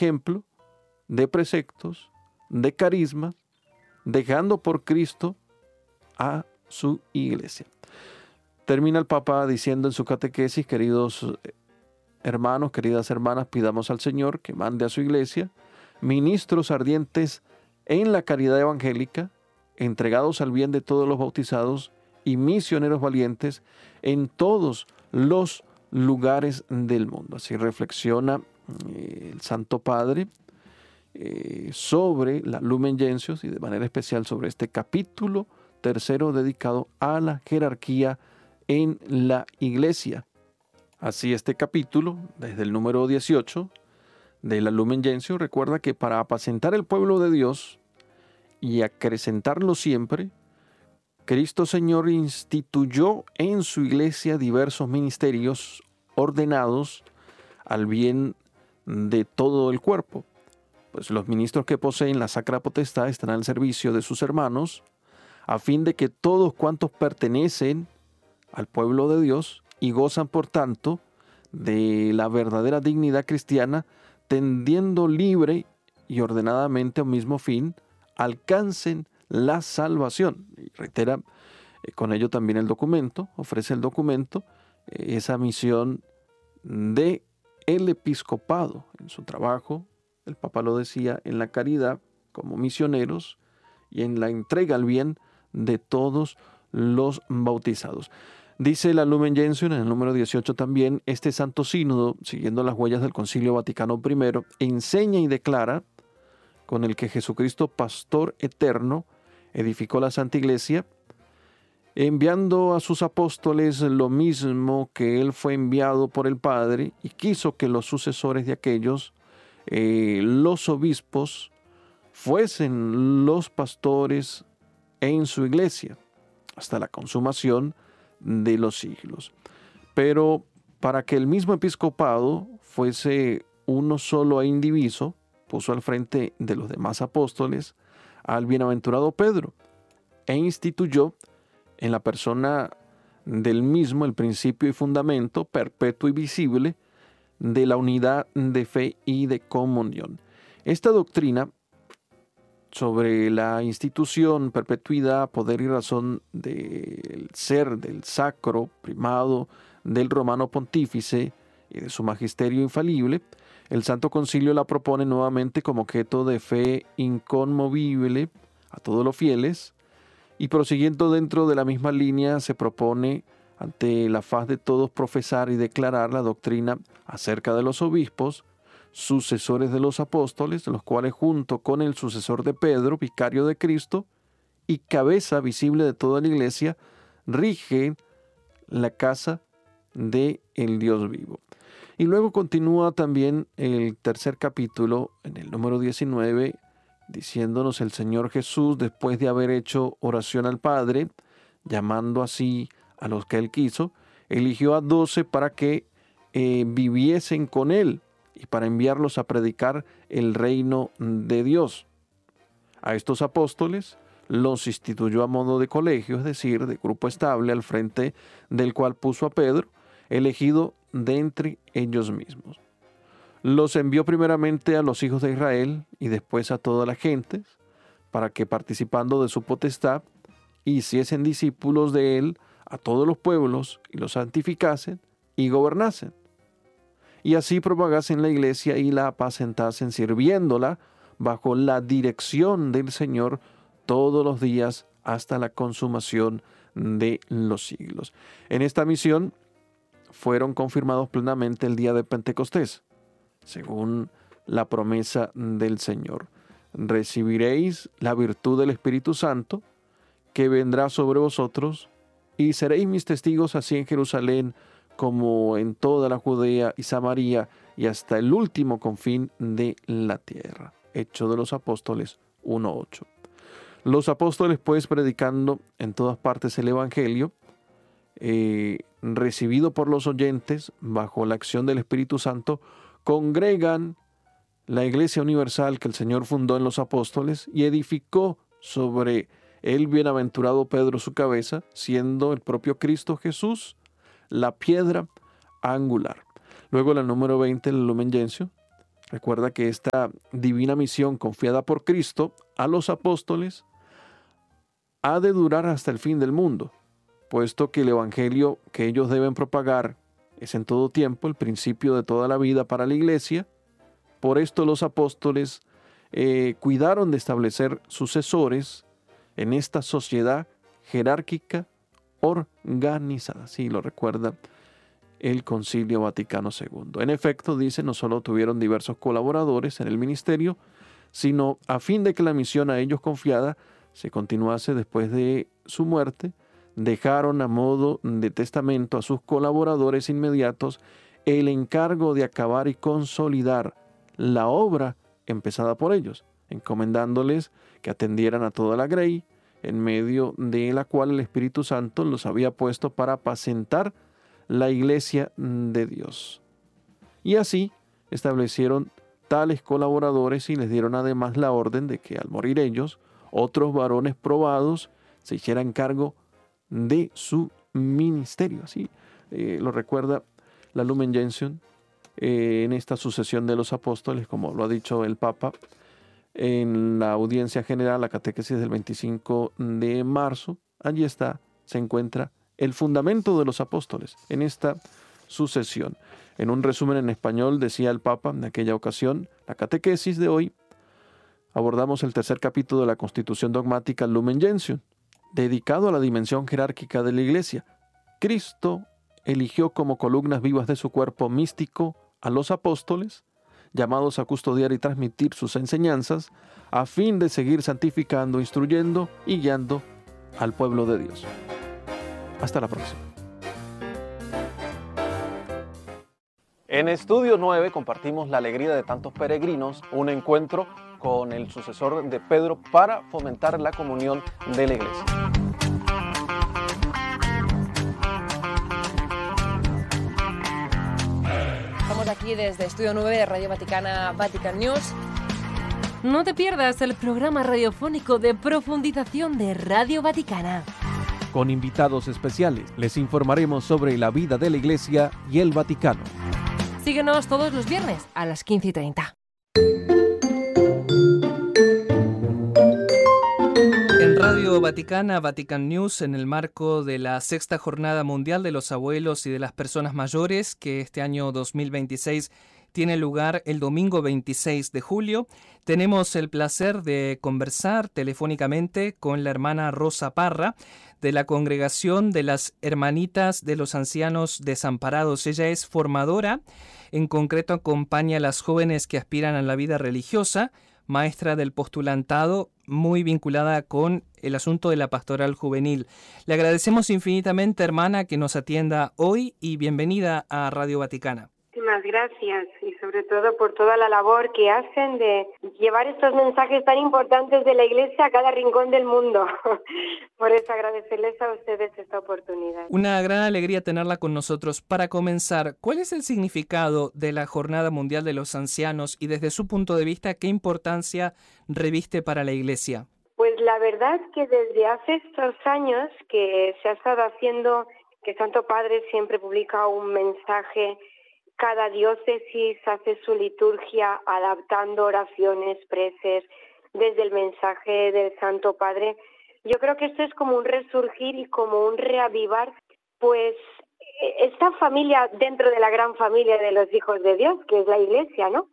ejemplo, de preceptos, de carismas, dejando por Cristo a su iglesia. Termina el Papa diciendo en su catequesis: queridos hermanos, queridas hermanas, pidamos al Señor que mande a su iglesia ministros ardientes en la caridad evangélica, entregados al bien de todos los bautizados y misioneros valientes en todos los lugares del mundo. Así reflexiona el Santo Padre sobre la Lumen Gentium y de manera especial sobre este capítulo tercero dedicado a la jerarquía en la iglesia. Así este capítulo, desde el número 18 de la Lumen Gentium, recuerda que para apacentar el pueblo de Dios y acrecentarlo siempre, Cristo Señor instituyó en su iglesia diversos ministerios ordenados al bien de todo el cuerpo. Pues los ministros que poseen la sacra potestad están al servicio de sus hermanos, a fin de que todos cuantos pertenecen al pueblo de Dios y gozan, por tanto, de la verdadera dignidad cristiana, tendiendo libre y ordenadamente a un mismo fin, alcancen la salvación. Y reitera con ello también el documento, ofrece el documento, esa misión de el episcopado en su trabajo. El Papa lo decía, en la caridad como misioneros y en la entrega al bien de todos los bautizados. Dice la Lumen Gentium en el número 18 también: este Santo Sínodo, siguiendo las huellas del Concilio Vaticano I, enseña y declara con el que Jesucristo, pastor eterno, edificó la Santa Iglesia, enviando a sus apóstoles lo mismo que él fue enviado por el Padre, y quiso que los sucesores de aquellos, los obispos, fuesen los pastores en su iglesia hasta la consumación de los siglos. Pero para que el mismo episcopado fuese uno solo e indiviso, puso al frente de los demás apóstoles al bienaventurado Pedro e instituyó en la persona del mismo el principio y fundamento perpetuo y visible de la unidad de fe y de comunión. Esta doctrina sobre la institución, perpetuidad, poder y razón del ser, del sacro primado del romano pontífice y de su magisterio infalible, el Santo Concilio la propone nuevamente como objeto de fe inconmovible a todos los fieles, y prosiguiendo dentro de la misma línea se propone ante la faz de todos profesar y declarar la doctrina acerca de los obispos, sucesores de los apóstoles, los cuales junto con el sucesor de Pedro, vicario de Cristo y cabeza visible de toda la iglesia, rigen la casa del Dios vivo. Y luego continúa también el tercer capítulo, en el número 19, diciéndonos el Señor Jesús, después de haber hecho oración al Padre, llamando así a los que Él quiso, eligió a 12 para que viviesen con Él y para enviarlos a predicar el reino de Dios. A estos apóstoles los instituyó a modo de colegio, es decir, de grupo estable, al frente del cual puso a Pedro, elegido de entre ellos mismos. Los envió primeramente a los hijos de Israel y después a todas las gentes, para que participando de su potestad, hiciesen discípulos de él a todos los pueblos y los santificasen y gobernasen. Y así propagasen la iglesia y la apacentasen, sirviéndola bajo la dirección del Señor todos los días hasta la consumación de los siglos. En esta misión fueron confirmados plenamente el día de Pentecostés, según la promesa del Señor. Recibiréis la virtud del Espíritu Santo, que vendrá sobre vosotros, y seréis mis testigos así en Jerusalén, como en toda la Judea y Samaria, y hasta el último confín de la tierra. Hechos de los Apóstoles 1:8. Los apóstoles, pues, predicando en todas partes el Evangelio, recibido por los oyentes bajo la acción del Espíritu Santo, congregan la Iglesia Universal que el Señor fundó en los apóstoles y edificó sobre el bienaventurado Pedro su cabeza, siendo el propio Cristo Jesús la piedra angular. Luego la número 20, el Lumen Gentium, Recuerda que esta divina misión confiada por Cristo a los apóstoles ha de durar hasta el fin del mundo, puesto que el evangelio que ellos deben propagar es en todo tiempo el principio de toda la vida para la iglesia. Por esto los apóstoles cuidaron de establecer sucesores en esta sociedad jerárquica organizada. Sí, lo recuerda el Concilio Vaticano II. En efecto, dice, no solo tuvieron diversos colaboradores en el ministerio, sino a fin de que la misión a ellos confiada se continuase después de su muerte, dejaron a modo de testamento a sus colaboradores inmediatos el encargo de acabar y consolidar la obra empezada por ellos, encomendándoles que atendieran a toda la grey, en medio de la cual el Espíritu Santo los había puesto para apacentar la iglesia de Dios. Y así establecieron tales colaboradores y les dieron además la orden de que al morir ellos, otros varones probados se hicieran cargo de su ministerio. Así lo recuerda la Lumen Gentium en esta sucesión de los apóstoles, como lo ha dicho el Papa en la audiencia general, la catequesis del 25 de marzo. Allí está, se encuentra el fundamento de los apóstoles en esta sucesión. En un resumen en español decía el Papa en aquella ocasión: la catequesis de hoy abordamos el tercer capítulo de la Constitución Dogmática Lumen Gentium, dedicado a la dimensión jerárquica de la Iglesia. Cristo eligió como columnas vivas de su cuerpo místico a los apóstoles, llamados a custodiar y transmitir sus enseñanzas, a fin de seguir santificando, instruyendo y guiando al pueblo de Dios. Hasta la próxima. En Estudio 9 compartimos la alegría de tantos peregrinos, un encuentro con el sucesor de Pedro para fomentar la comunión de la Iglesia. Estamos aquí desde Estudio 9 de Radio Vaticana, Vatican News. No te pierdas el programa radiofónico de profundización de Radio Vaticana. Con invitados especiales les informaremos sobre la vida de la Iglesia y el Vaticano. Síguenos todos los viernes a las 15:30. En Radio Vaticana, Vatican News, en el marco de la Sexta Jornada Mundial de los Abuelos y de las Personas Mayores, que este año 2026 tiene lugar el domingo 26 de julio, tenemos el placer de conversar telefónicamente con la hermana Rosa Parra, de la Congregación de las Hermanitas de los Ancianos Desamparados. Ella es formadora, en concreto acompaña a las jóvenes que aspiran a la vida religiosa, maestra del postulantado, muy vinculada con el asunto de la pastoral juvenil. Le agradecemos infinitamente, hermana, que nos atienda hoy y bienvenida a Radio Vaticana. Muchísimas gracias y sobre todo por toda la labor que hacen de llevar estos mensajes tan importantes de la Iglesia a cada rincón del mundo. Por eso agradecerles a ustedes esta oportunidad. Una gran alegría tenerla con nosotros. Para comenzar, ¿cuál es el significado de la Jornada Mundial de los Ancianos y desde su punto de vista qué importancia reviste para la Iglesia? Pues la verdad que desde hace estos años que se ha estado haciendo, que Santo Padre siempre publica un mensaje. Cada diócesis hace su liturgia adaptando oraciones, preces, desde el mensaje del Santo Padre. Yo creo que esto es como un resurgir y como un reavivar, pues, esta familia dentro de la gran familia de los hijos de Dios, que es la Iglesia, ¿no?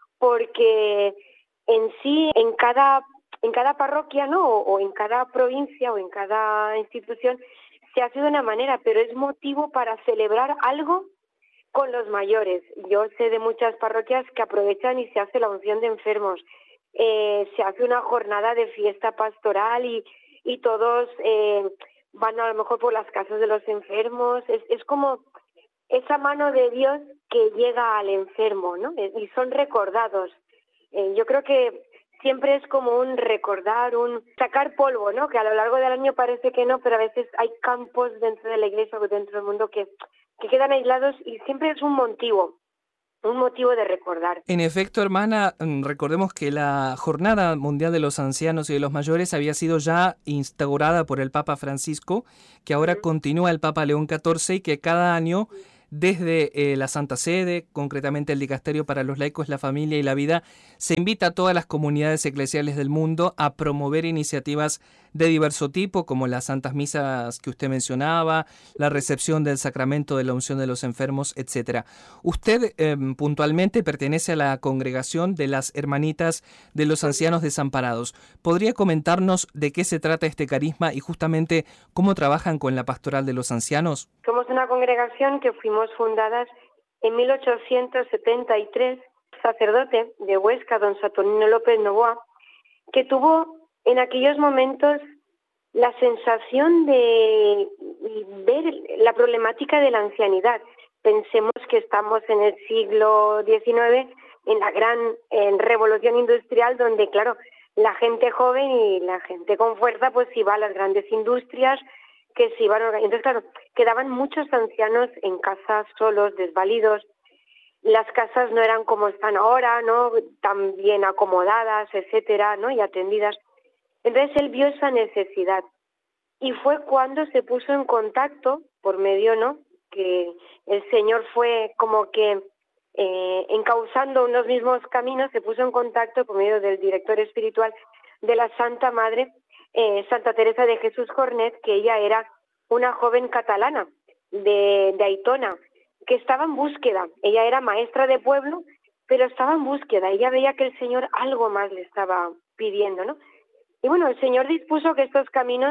Porque en sí, en cada parroquia, ¿no? O en cada provincia o en cada institución se hace de una manera, pero es motivo para celebrar algo con los mayores. Yo sé de muchas parroquias que aprovechan y se hace la unción de enfermos. Se hace una jornada de fiesta pastoral y todos van a lo mejor por las casas de los enfermos. Es como esa mano de Dios que llega al enfermo, ¿no? Y son recordados. Yo creo que siempre es como un recordar, un sacar polvo, ¿no? Que a lo largo del año parece que no, pero a veces hay campos dentro de la iglesia o dentro del mundo que quedan aislados y siempre es un motivo de recordar. En efecto, hermana, recordemos que la Jornada Mundial de los Ancianos y de los Mayores había sido ya instaurada por el Papa Francisco, que ahora continúa el Papa León XIV y que cada año desde la Santa Sede, concretamente el Dicasterio para los Laicos, la Familia y la Vida, se invita a todas las comunidades eclesiales del mundo a promover iniciativas de diverso tipo, como las santas misas que usted mencionaba, la recepción del sacramento de la unción de los enfermos, etc. Usted puntualmente pertenece a la congregación de las Hermanitas de los Ancianos Desamparados. ¿Podría comentarnos de qué se trata este carisma y justamente cómo trabajan con la pastoral de los ancianos? Somos una congregación que fuimos fundadas en 1873, sacerdote de Huesca, don Saturnino López Novoa, que tuvo en aquellos momentos la sensación de ver la problemática de la ancianidad. Pensemos que estamos en el siglo XIX, en la gran revolución industrial, donde, claro, la gente joven y la gente con fuerza pues iba a las grandes industrias, que se iban a organizar. Entonces, claro, quedaban muchos ancianos en casas solos, desvalidos. Las casas no eran como están ahora, ¿no? Tan bien acomodadas, etcétera, ¿no? Y atendidas. Entonces él vio esa necesidad y fue cuando se puso en contacto por medio, ¿no? Que el Señor fue como que encauzando unos mismos caminos, se puso en contacto por medio del director espiritual de la Santa Madre, Santa Teresa de Jesús Cornet, que ella era una joven catalana de Aitona, que estaba en búsqueda. Ella era maestra de pueblo, pero estaba en búsqueda. Ella veía que el Señor algo más le estaba pidiendo, ¿no? Y bueno, el Señor dispuso que estos caminos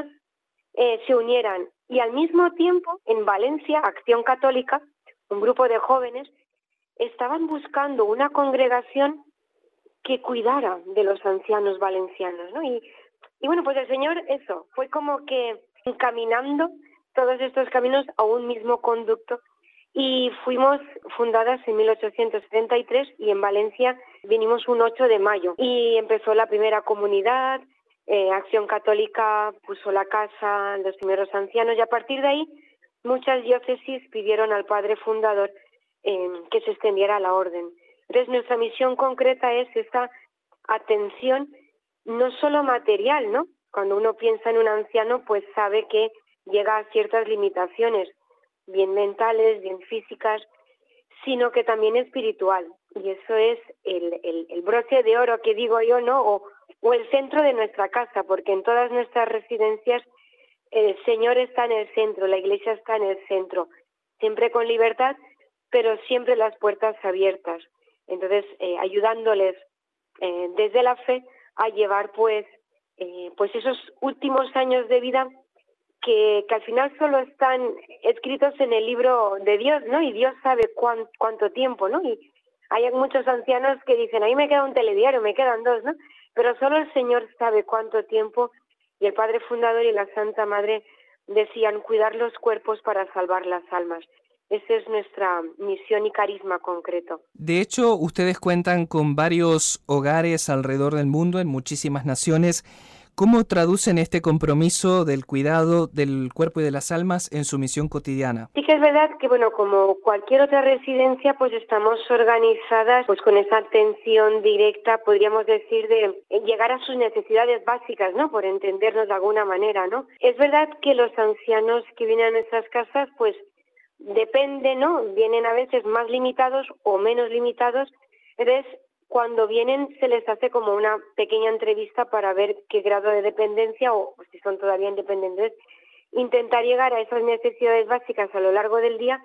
se unieran. Y al mismo tiempo, en Valencia, Acción Católica, un grupo de jóvenes, estaban buscando una congregación que cuidara de los ancianos valencianos, ¿no? Y bueno, pues el Señor, eso, fue como que encaminando todos estos caminos a un mismo conducto. Y fuimos fundadas en 1873 y en Valencia vinimos un 8 de mayo. Y empezó la primera comunidad, Acción Católica puso la casa, los primeros ancianos, y a partir de ahí muchas diócesis pidieron al padre fundador que se extendiera la orden. Entonces nuestra misión concreta es esta atención no solo material, ¿no? Cuando uno piensa en un anciano, pues sabe que llega a ciertas limitaciones, bien mentales, bien físicas, sino que también espiritual. Y eso es el broche de oro que digo yo, ¿no? O el centro de nuestra casa, porque en todas nuestras residencias el Señor está en el centro, la Iglesia está en el centro, siempre con libertad, pero siempre las puertas abiertas. Entonces, ayudándoles desde la fe a llevar pues esos últimos años de vida que al final solo están escritos en el libro de Dios, ¿no? Y Dios sabe cuánto tiempo, ¿no? Y hay muchos ancianos que dicen, ahí me queda un telediario, me quedan 2, ¿no? Pero solo el Señor sabe cuánto tiempo, y el Padre Fundador y la Santa Madre decían cuidar los cuerpos para salvar las almas. Esa es nuestra misión y carisma concreto. De hecho, ustedes cuentan con varios hogares alrededor del mundo, en muchísimas naciones. ¿Cómo traducen este compromiso del cuidado del cuerpo y de las almas en su misión cotidiana? Sí que es verdad que, bueno, como cualquier otra residencia, pues estamos organizadas pues con esa atención directa, podríamos decir, de llegar a sus necesidades básicas, ¿no? Por entendernos de alguna manera, ¿no? Es verdad que los ancianos que vienen a nuestras casas, pues depende, ¿no? Vienen a veces más limitados o menos limitados. Entonces, cuando vienen se les hace como una pequeña entrevista para ver qué grado de dependencia o si son todavía independientes, intentar llegar a esas necesidades básicas a lo largo del día.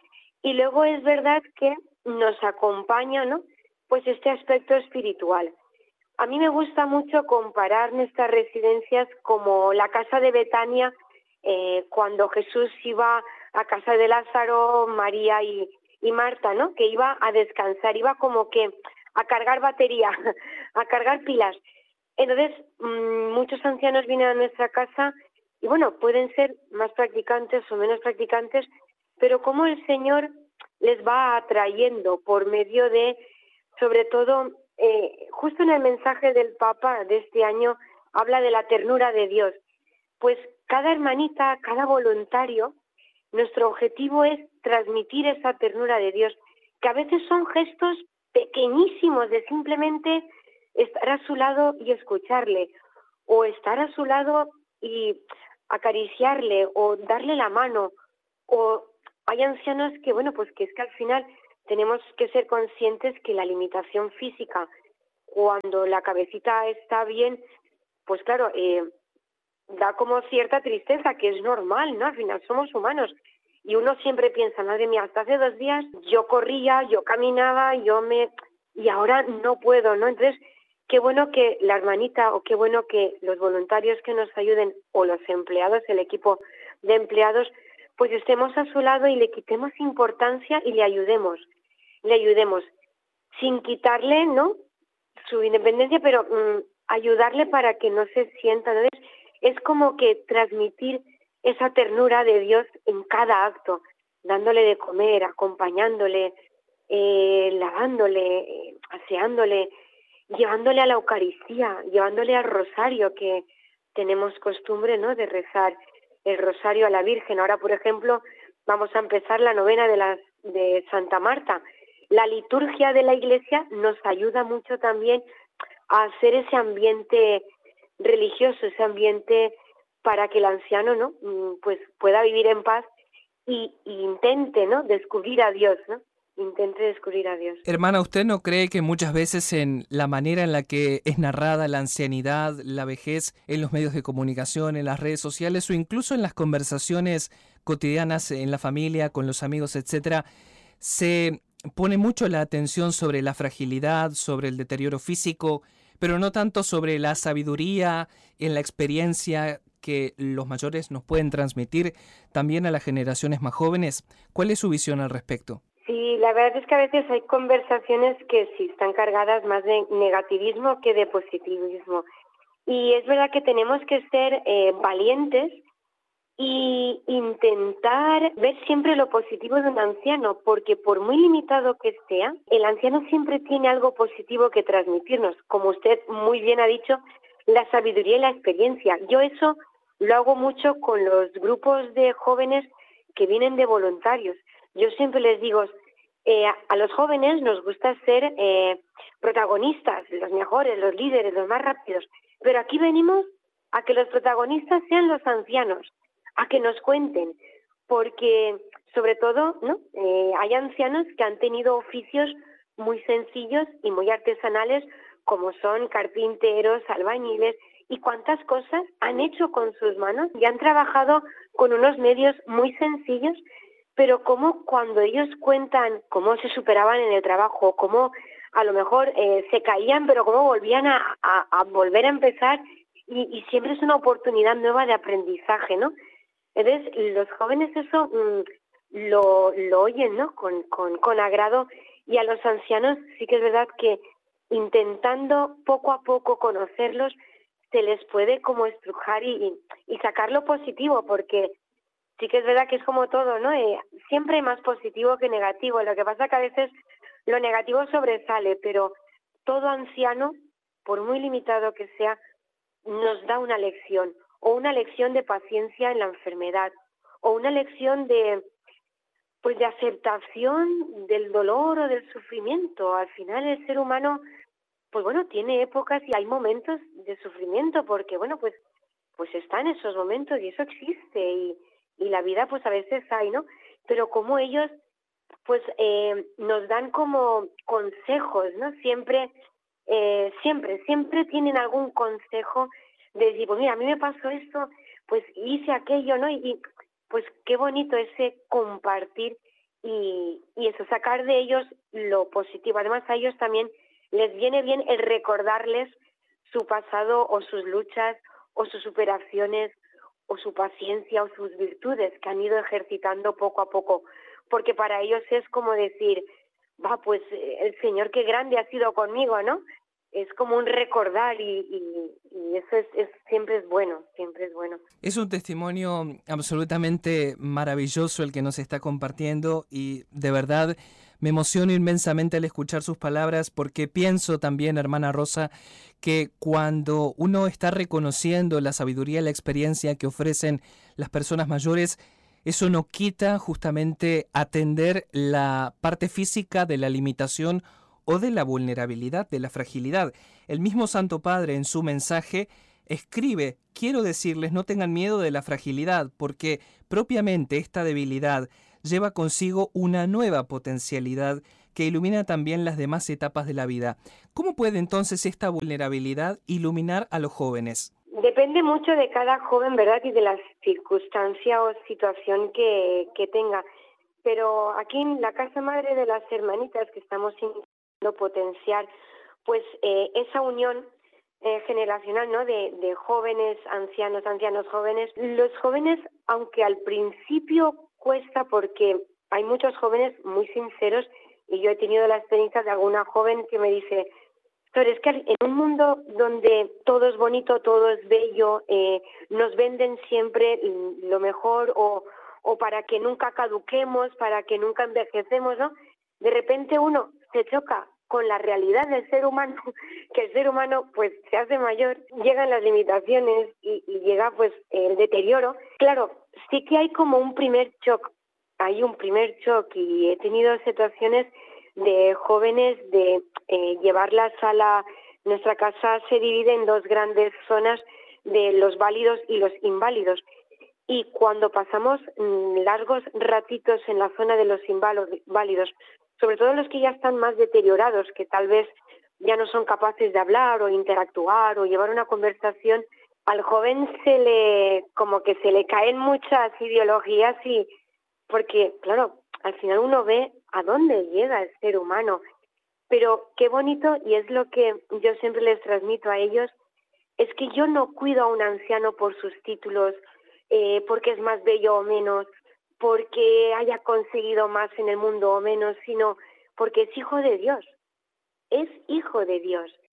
Y luego es verdad que nos acompaña, ¿no? Pues este aspecto espiritual. A mí me gusta mucho comparar nuestras residencias como la casa de Betania, cuando Jesús iba a casa de Lázaro, María y Marta, ¿no? Que iba a descansar, iba como que a cargar batería, a cargar pilas. Entonces, muchos ancianos vienen a nuestra casa y, bueno, pueden ser más practicantes o menos practicantes, pero como el Señor les va atrayendo por medio de, sobre todo, justo en el mensaje del Papa de este año, habla de la ternura de Dios. Pues cada hermanita, cada voluntario, nuestro objetivo es transmitir esa ternura de Dios, que a veces son gestos pequeñísimos de simplemente estar a su lado y escucharle, o estar a su lado y acariciarle, o darle la mano, o hay ancianos que, bueno, pues que es que al final tenemos que ser conscientes que la limitación física, cuando la cabecita está bien, pues claro, da como cierta tristeza, que es normal, ¿no? Al final somos humanos. Y uno siempre piensa, madre mía, hasta hace 2 días yo corría, yo caminaba, y ahora no puedo, ¿no? Entonces, qué bueno que la hermanita o qué bueno que los voluntarios que nos ayuden o los empleados, el equipo de empleados, pues estemos a su lado y le quitemos importancia y le ayudemos sin quitarle, ¿no?, su independencia, pero ayudarle para que no se sienta. Entonces, es como que transmitir esa ternura de Dios en cada acto, dándole de comer, acompañándole, lavándole, aseándole, llevándole a la Eucaristía, llevándole al rosario, que tenemos costumbre, ¿no?, de rezar el rosario a la Virgen. Ahora, por ejemplo, vamos a empezar la novena de Santa Marta. La liturgia de la Iglesia nos ayuda mucho también a hacer ese ambiente religioso, ese ambiente para que el anciano, ¿no?, pues pueda vivir en paz y intente, ¿no?, descubrir a Dios, ¿no? Intente descubrir a Dios. Hermana, ¿usted no cree que muchas veces en la manera en la que es narrada la ancianidad, la vejez, en los medios de comunicación, en las redes sociales o incluso en las conversaciones cotidianas en la familia, con los amigos, etcétera, se pone mucho la atención sobre la fragilidad, sobre el deterioro físico, pero no tanto sobre la sabiduría en la experiencia que los mayores nos pueden transmitir también a las generaciones más jóvenes? ¿Cuál es su visión al respecto? Sí, la verdad es que a veces hay conversaciones que sí están cargadas más de negativismo que de positivismo. Y es verdad que tenemos que ser valientes y intentar ver siempre lo positivo de un anciano, porque por muy limitado que sea, el anciano siempre tiene algo positivo que transmitirnos. Como usted muy bien ha dicho, la sabiduría y la experiencia. Yo eso lo hago mucho con los grupos de jóvenes que vienen de voluntarios. Yo siempre les digo, a los jóvenes nos gusta ser protagonistas, los mejores, los líderes, los más rápidos, pero aquí venimos a que los protagonistas sean los ancianos, a que nos cuenten, porque sobre todo, ¿no?, hay ancianos que han tenido oficios muy sencillos y muy artesanales, como son carpinteros, albañiles, y cuántas cosas han hecho con sus manos y han trabajado con unos medios muy sencillos, pero cómo cuando ellos cuentan cómo se superaban en el trabajo, cómo a lo mejor se caían, pero cómo volvían a volver a empezar, y siempre es una oportunidad nueva de aprendizaje, ¿no? Entonces, los jóvenes eso lo oyen, ¿no?, con agrado, y a los ancianos sí que es verdad que intentando poco a poco conocerlos, se les puede como estrujar y sacar lo positivo, porque sí que es verdad que es como todo, ¿no? Siempre hay más positivo que negativo. Lo que pasa que a veces lo negativo sobresale, pero todo anciano, por muy limitado que sea, nos da una lección, o una lección de paciencia en la enfermedad, o una lección de aceptación del dolor o del sufrimiento. Al final el ser humano, pues bueno, tiene épocas y hay momentos de sufrimiento, porque bueno, pues está en esos momentos y eso existe, y la vida pues a veces hay, ¿no? Pero como ellos pues nos dan como consejos, ¿no? Siempre tienen algún consejo de decir, pues mira, a mí me pasó esto, pues hice aquello, ¿no? Y pues qué bonito ese compartir y eso, sacar de ellos lo positivo. Además a ellos también les viene bien el recordarles su pasado o sus luchas o sus superaciones o su paciencia o sus virtudes que han ido ejercitando poco a poco, porque para ellos es como decir, pues el Señor qué grande ha sido conmigo, ¿no? Es como un recordar y eso siempre es bueno, siempre es bueno. Es un testimonio absolutamente maravilloso el que nos está compartiendo, y de verdad me emociono inmensamente al escuchar sus palabras, porque pienso también, hermana Rosa, que cuando uno está reconociendo la sabiduría y la experiencia que ofrecen las personas mayores, eso no quita justamente atender la parte física de la limitación o de la vulnerabilidad, de la fragilidad. El mismo Santo Padre en su mensaje escribe: quiero decirles, no tengan miedo de la fragilidad, porque propiamente esta debilidad lleva consigo una nueva potencialidad que ilumina también las demás etapas de la vida. ¿Cómo puede entonces esta vulnerabilidad iluminar a los jóvenes? Depende mucho de cada joven, ¿verdad? Y de la circunstancia o situación que tenga. Pero aquí en la Casa Madre de las Hermanitas, que estamos intentando potenciar, pues esa unión generacional, ¿no? De jóvenes, ancianos, ancianos, jóvenes. Los jóvenes, aunque al principio cuesta porque hay muchos jóvenes muy sinceros, y yo he tenido la experiencia de alguna joven que me dice: pero es que en un mundo donde todo es bonito, todo es bello, nos venden siempre lo mejor o para que nunca caduquemos, para que nunca envejecemos, ¿no? De repente uno se choca con la realidad del ser humano, que el ser humano pues se hace mayor, llegan las limitaciones y llega pues el deterioro. Claro, sí que hay como un primer shock, y he tenido situaciones de jóvenes de llevarlas nuestra casa se divide en dos grandes zonas de los válidos y los inválidos. Y cuando pasamos largos ratitos en la zona de los inválidos, sobre todo los que ya están más deteriorados, que tal vez ya no son capaces de hablar o interactuar o llevar una conversación, al joven se le caen muchas ideologías y porque, claro, al final uno ve a dónde llega el ser humano. Pero qué bonito, y es lo que yo siempre les transmito a ellos, es que yo no cuido a un anciano por sus títulos, porque es más bello o menos, porque haya conseguido más en el mundo o menos, sino porque es hijo de Dios. Es hijo de Dios.